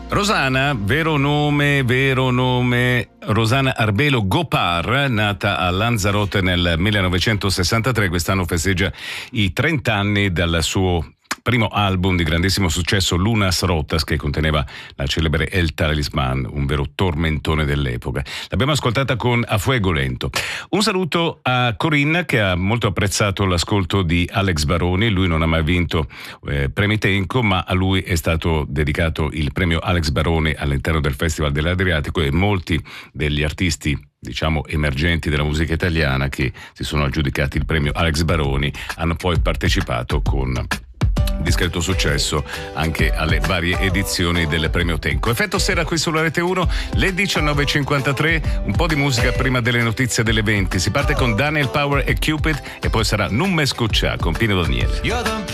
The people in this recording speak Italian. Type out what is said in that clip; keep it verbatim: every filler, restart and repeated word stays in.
Rosana, vero nome, vero nome, Rosana Arbelo Gopar, nata a Lanzarote nel millenovecentosessantatré, quest'anno festeggia i trenta anni dal suo primo album di grandissimo successo, Lunas Rotas, che conteneva la celebre El Talisman, un vero tormentone dell'epoca. L'abbiamo ascoltata con A Fuego Lento. Un saluto a Corinna, che ha molto apprezzato l'ascolto di Alex Baroni. Lui non ha mai vinto eh, premi Tenco, ma a lui è stato dedicato il premio Alex Baroni all'interno del Festival dell'Adriatico, e molti degli artisti, diciamo, emergenti della musica italiana che si sono aggiudicati il premio Alex Baroni hanno poi partecipato con discreto successo anche alle varie edizioni del premio Tenco. Effetto sera qui sulla Rete uno, le diciannove e cinquantatré, un po' di musica prima delle notizie delle venti. Si parte con Daniel Power e Cupid e poi sarà Non me scuccia con Pino Daniele.